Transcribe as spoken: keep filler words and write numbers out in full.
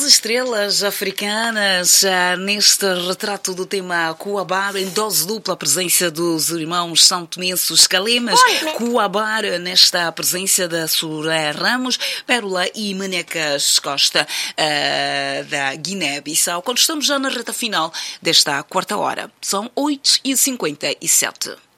estrelas africanas, uh, neste retrato do tema Cuabar, em dose dupla, a presença dos irmãos São Tomenses Calemas, Cuabar, nesta presença da Soraya Ramos, Pérola e Manecas Costa, uh, da Guiné-Bissau, quando estamos já na reta final desta quarta hora. São oito e cinquenta e sete.